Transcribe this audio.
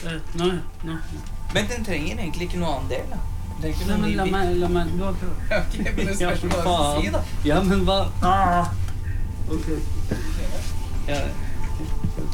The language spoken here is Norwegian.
Nå. Men den trenger egentlig ikke noe annen del, da. Den trenger ikke Nei, noe men ny la meg, du har prøvd. Ok, men det spørs hva du faen. si, da. Ja, men hva? Ok. Ja.